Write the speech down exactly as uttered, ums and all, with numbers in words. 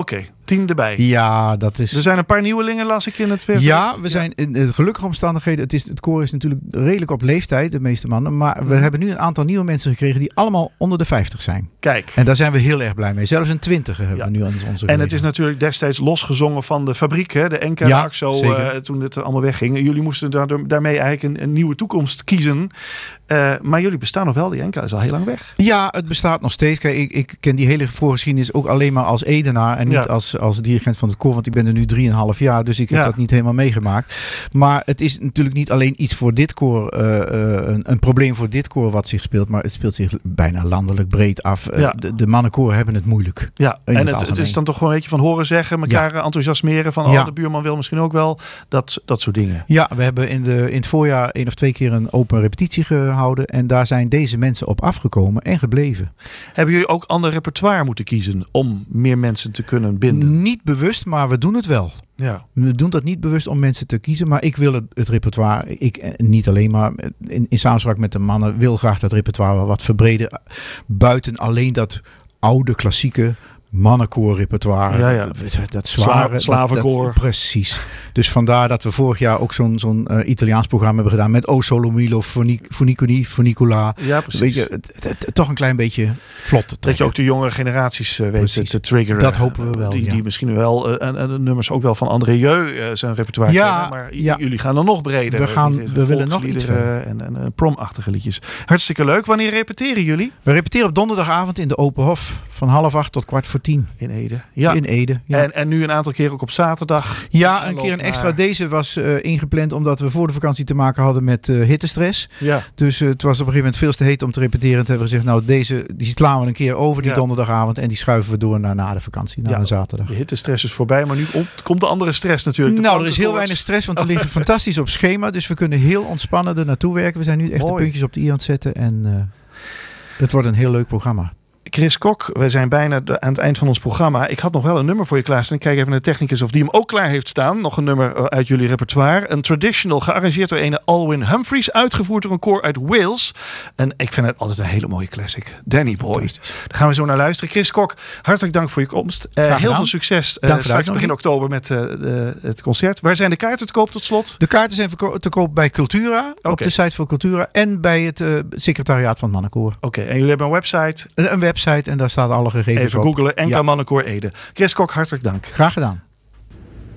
okay, tien erbij. Ja, dat is... Er zijn een paar nieuwelingen, las ik in het bericht. Ja, we zijn in de gelukkige omstandigheden. Het, is, het koor is natuurlijk redelijk op leeftijd, de meeste mannen. Maar we Mm. hebben nu een aantal nieuwe mensen gekregen die allemaal onder de vijftig zijn. Kijk. En daar zijn we heel erg blij mee. Zelfs een twintiger hebben Ja. we nu aan onze En het is natuurlijk destijds losgezongen van de fabriek, hè? De Enka Ja, en Axo, zeker. uh, toen het allemaal wegging. Jullie moesten daardoor, daarmee eigenlijk een, een nieuwe toekomst kiezen. Uh, maar jullie bestaan nog wel. Die Enka is al heel lang weg. Ja, het bestaat nog steeds. Kijk, ik, ik ken die hele voorgeschiedenis ook alleen maar als Edenaar en niet Ja. als, als dirigent van het koor. Want ik ben er nu drieënhalf jaar, dus ik heb Ja. dat niet helemaal meegemaakt. Maar het is natuurlijk niet alleen iets voor dit koor, uh, uh, een, een probleem voor dit koor wat zich speelt. Maar het speelt zich bijna landelijk breed af. Uh, Ja. de, de mannenkoren hebben het moeilijk. Ja, In en het het, het is algemeen. dan toch gewoon een beetje van horen zeggen, elkaar enthousiasmeren van Ja. oh, de buurman wil misschien ook wel. Dat, dat soort dingen. Ja, we hebben in, de, in het voorjaar één of twee keer een open repetitie gehouden. En daar zijn deze mensen op afgekomen en gebleven. Hebben jullie ook ander repertoire moeten kiezen om meer mensen te kunnen binden? Niet bewust, maar we doen het wel. Ja. We doen dat niet bewust om mensen te kiezen, maar ik wil het, het repertoire, ik eh, niet alleen maar in, in samenspraak met de mannen, wil graag dat repertoire wel wat verbreden. Buiten alleen dat oude klassieke mannenkoorrepertoire. Ja, ja. Dat, dat, dat zware. Sla- slavenkoor. Dat, dat, precies. Dus vandaar dat we vorig jaar ook zo'n, zo'n uh, Italiaans programma hebben gedaan met O Solo Milo, Funiculi, Funicola. Ja, precies. Weet je, het, het, het, toch een klein beetje vlot te Dat trekken. je ook de jongere generaties uh, weet Precies. te triggeren. Dat hopen we wel, Die, ja. die misschien wel, uh, en, en de nummers ook wel van André Jeu uh, zijn repertoire Ja, kennen. Maar j- ja. jullie gaan dan nog breder. We gaan- Die- we willen nog iets volksliederen En, en, en promachtige liedjes. Hartstikke leuk. Wanneer repeteren jullie? We repeteren op donderdagavond in de Open Hof van half acht tot kwart voor tien. In Ede. Ja. In Ede. Ja, En, en nu een aantal keer ook op zaterdag. ja En een keer een loop extra. naar- Deze was uh, ingepland omdat we voor de vakantie te maken hadden met uh, hittestress. Ja. Dus uh, het was op een gegeven moment veel te heet om te repeteren. En toen hebben we gezegd, nou deze die slaan we een keer over die Ja. donderdagavond. En die schuiven we door naar na de vakantie, naar Ja. een zaterdag. De hittestress is voorbij, maar nu ont- komt de andere stress natuurlijk. De Nou, er is heel plankenkoorts. weinig stress, want we liggen fantastisch op schema. Dus we kunnen heel ontspannen er naartoe werken. We zijn nu echt de Mooi. puntjes op de i aan het zetten. En uh, het wordt een heel leuk programma. Chris Kok, we zijn bijna de- aan het eind van ons programma. Ik had nog wel een nummer voor je klaarstaan. Ik kijk even naar de technicus of die hem ook klaar heeft staan. Nog een nummer uh, uit jullie repertoire. Een traditional, gearrangeerd door ene Alwyn Humphries. Uitgevoerd door een koor uit Wales. En ik vind het altijd een hele mooie classic. Danny Boy. Daar gaan we zo naar luisteren. Chris Kok, hartelijk dank voor je komst. Uh, Graag heel gedaan. veel succes uh, Dank voor de straks begin uitnodiging. oktober met uh, de, het concert. Waar zijn de kaarten te koop tot slot? De kaarten zijn verko- te koop bij Cultura. Op Oké. de site van Cultura. En bij het uh, secretariaat van het Mannenkoor. Oké, okay, en jullie hebben een website. Een, een website en daar staan alle gegevens Even op. googelen. Enka Ja. Mannenkoor Ede. Chris Kok, hartelijk dank. Graag gedaan.